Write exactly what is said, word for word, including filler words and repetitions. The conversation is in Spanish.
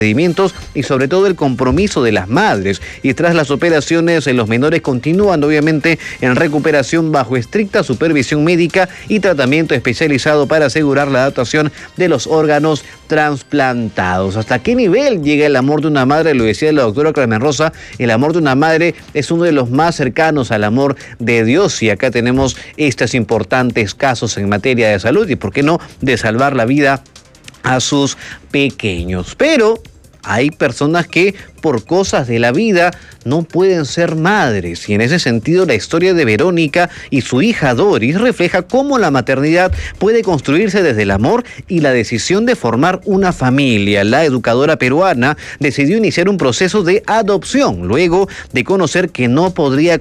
procedimientos y sobre todo el compromiso de las madres. Y tras las operaciones, los menores continúan obviamente en recuperación bajo estricta supervisión médica y tratamiento especializado para asegurar la adaptación de los órganos trasplantados. ¿Hasta qué nivel llega el amor de una madre? Lo decía la doctora Carmen Rosa, el amor de una madre es uno de los más cercanos al amor de Dios, y acá tenemos estos importantes casos en materia de salud y, por qué no, de salvar la vida a sus pequeños. Pero hay personas que por cosas de la vida no pueden ser madres, y en ese sentido la historia de Verónica y su hija Doris refleja cómo la maternidad puede construirse desde el amor y la decisión de formar una familia. La educadora peruana decidió iniciar un proceso de adopción luego de conocer que no podría